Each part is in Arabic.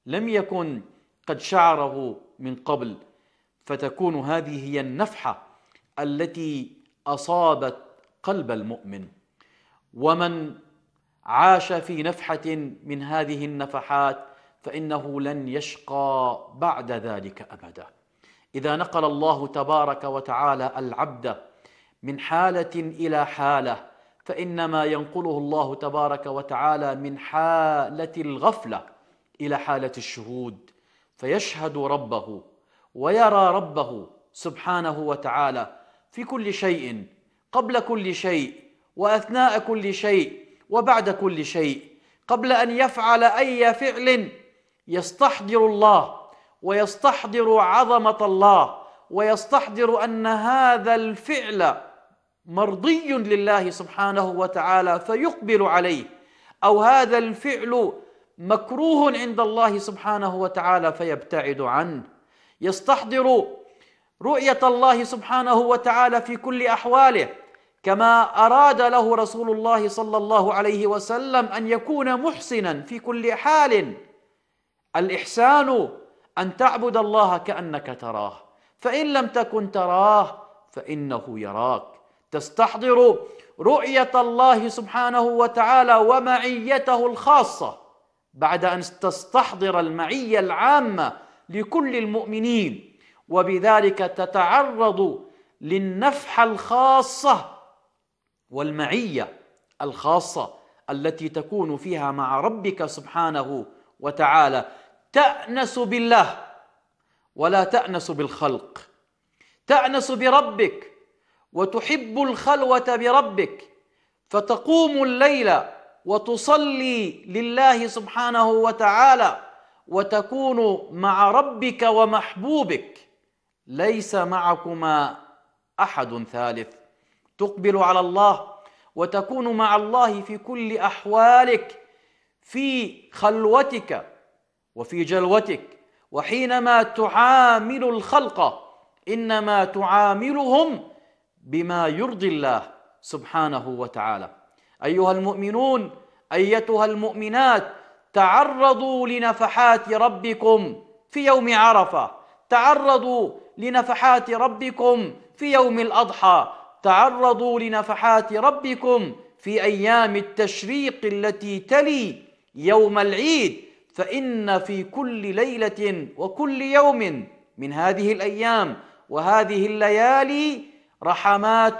لم يكن قد شعره من قبل، فتكون هذه هي النفحة التي أصابت قلب المؤمن. ومن عاش في نفحة من هذه النفحات فإنه لن يشقى بعد ذلك أبدا. إذا نقل الله تبارك وتعالى العبد من حالة إلى حالة، فإنما ينقله الله تبارك وتعالى من حالة الغفلة إلى حالة الشهود، فيشهد ربه ويرى ربه سبحانه وتعالى في كل شيء، قبل كل شيء، وأثناء كل شيء، وبعد كل شيء. قبل أن يفعل أي فعل يستحضر الله، ويستحضر عظمة الله، ويستحضر أن هذا الفعل مرضي لله سبحانه وتعالى فيقبل عليه، أو هذا الفعل مكروه عند الله سبحانه وتعالى فيبتعد عنه. يستحضر رؤية الله سبحانه وتعالى في كل أحواله، كما أراد له رسول الله صلى الله عليه وسلم أن يكون محسنا في كل حال. الإحسان أن تعبد الله كأنك تراه، فإن لم تكن تراه فإنه يراك. تستحضر رؤية الله سبحانه وتعالى ومعيته الخاصة بعد أن تستحضر المعية العامة لكل المؤمنين، وبذلك تتعرض للنفحة الخاصة والمعية الخاصة التي تكون فيها مع ربك سبحانه وتعالى. تأنس بالله ولا تأنس بالخلق، تأنس بربك وتحب الخلوة بربك، فتقوم الليل وتصلي لله سبحانه وتعالى وتكون مع ربك ومحبوبك، ليس معكما أحد ثالث. تقبل على الله وتكون مع الله في كل أحوالك، في خلوتك وفي جلوتك. وحينما تعامل الخلق إنما تعاملهم بما يرضي الله سبحانه وتعالى. أيها المؤمنون، أيتها المؤمنات، تعرضوا لنفحات ربكم في يوم عرفة، تعرضوا لنفحات ربكم في يوم الأضحى، تعرضوا لنفحات ربكم في أيام التشريق التي تلي يوم العيد، فإن في كل ليلة وكل يوم من هذه الأيام وهذه الليالي رحمات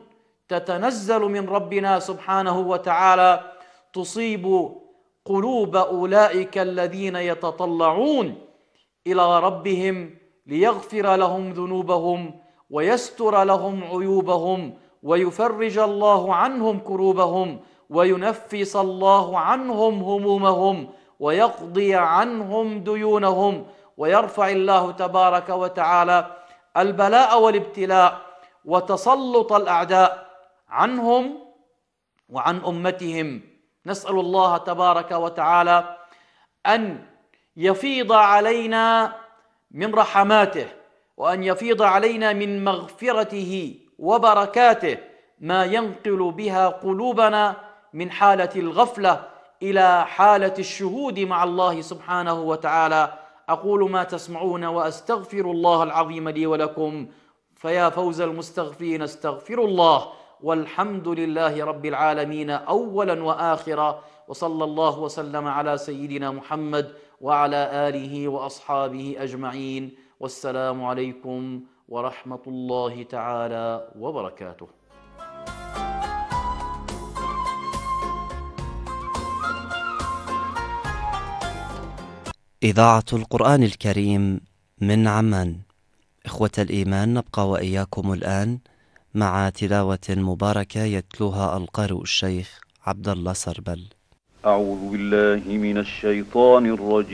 تتنزل من ربنا سبحانه وتعالى تصيب قلوب أولئك الذين يتطلعون إلى ربهم ليغفر لهم ذنوبهم ويستر لهم عيوبهم ويفرج الله عنهم كروبهم وينفس الله عنهم همومهم ويقضي عنهم ديونهم، ويرفع الله تبارك وتعالى البلاء والابتلاء وتسلط الأعداء عنهم وعن أمتهم. نسأل الله تبارك وتعالى أن يفيض علينا من رحماته، وأن يفيض علينا من مغفرته وبركاته ما ينقل بها قلوبنا من حالة الغفلة إلى حالة الشهود مع الله سبحانه وتعالى. أقول ما تسمعون وأستغفر الله العظيم لي ولكم، فيا فوز المستغفرين استغفر الله، والحمد لله رب العالمين أولا وآخرا، وصلى الله وسلم على سيدنا محمد وعلى آله وأصحابه أجمعين، والسلام عليكم ورحمة الله تعالى وبركاته. إذاعة القرآن الكريم من عمان. إخوة الإيمان، نبقى وإياكم الآن مع تلاوة مباركة يتلوها القارئ الشيخ عبد الله سربل. أعوذ بالله من الشيطان الرجيم.